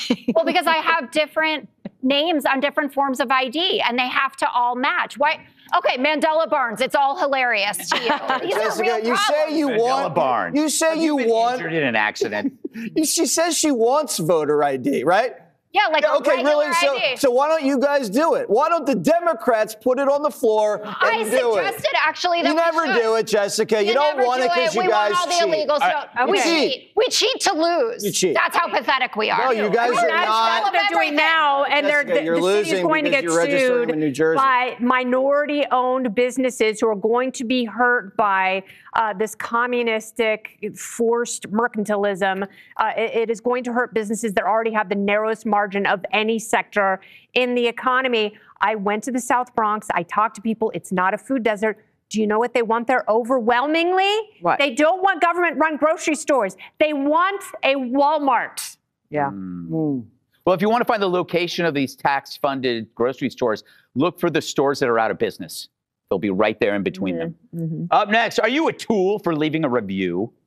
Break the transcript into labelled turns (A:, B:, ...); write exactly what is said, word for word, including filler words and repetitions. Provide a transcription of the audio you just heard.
A: Well, because I have different names on different forms of I D, and they have to all match. Why? Okay, Mandela Barnes, it's all hilarious to you. These
B: Jessica,
A: are real
B: you
A: problems.
B: say you
C: Mandela
B: want.
C: Barnes.
B: You say
C: Have
B: you
C: been
B: want.
C: injured in an accident.
B: She says she wants voter I D, right?
A: Yeah, like
B: Yeah,
A: a
B: okay,
A: regular
B: really? So,
A: I D.
B: so why don't you guys do it? Why don't the Democrats put it on the floor and
A: I
B: do it?
A: suggested actually that
B: You
A: we
B: never
A: should.
B: do it, Jessica. You,
A: You
B: don't
A: never
B: want
A: do
B: it because you
A: we
B: guys
A: want all
B: cheat.
A: the illegals.
C: All right.
A: No, we
B: Okay.
A: cheat. We cheat to lose.
B: You cheat.
A: That's how pathetic we are.
B: No, you guys
A: We're
B: are
A: not-
B: not-
A: of
D: What they're doing
A: everything.
D: now, and they're,
B: Jessica,
D: the,
B: you're
D: the city is
B: losing
D: going to
B: because
D: get
B: you're registering
D: sued
B: in New Jersey.
D: by minority-owned businesses who are going to be hurt by uh, this communistic, forced mercantilism. Uh, it, it is going to hurt businesses that already have the narrowest margin of any sector in the economy. I went to the South Bronx. I talked to people. It's not a food desert. Do you know what they want there overwhelmingly?
E: What?
D: They don't want government-run grocery stores. They want a Walmart.
E: Yeah.
B: Mm.
C: Well, if you want to find the location of these tax-funded grocery stores, look for the stores that are out of business. They'll be right there in between them.
E: Mm-hmm.
C: Up next, are you a tool for leaving a review?